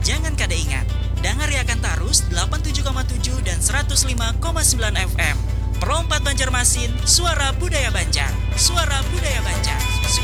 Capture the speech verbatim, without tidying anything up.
Jangan kada ingat, dengar akan Tarus delapan puluh tujuh koma tujuh dan seratus lima koma sembilan F M. Perompat Banjarmasin, suara budaya Banjar. Suara budaya Banjar.